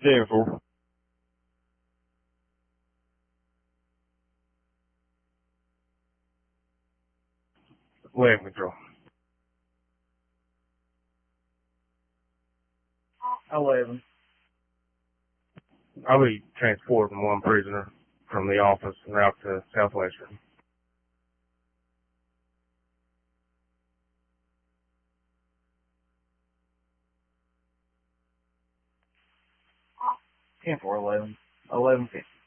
10-4. Land control. 11. I'll be transporting one prisoner from the office and out to Southwestern. 10-4, 11. 11:50.